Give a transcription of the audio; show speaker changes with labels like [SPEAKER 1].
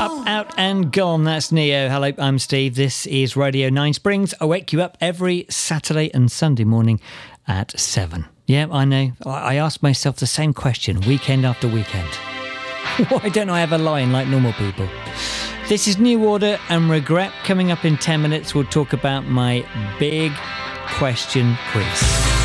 [SPEAKER 1] Up, out and gone. That's Neo. Hello, I'm Steve. This is Radio 9 Springs. I wake you up every Saturday and Sunday morning at 7. Yeah, I know. I ask myself the same question weekend after weekend. Why don't I have a line like normal people? This is New Order and Regret. Coming up in 10 minutes, we'll talk about my big question quiz.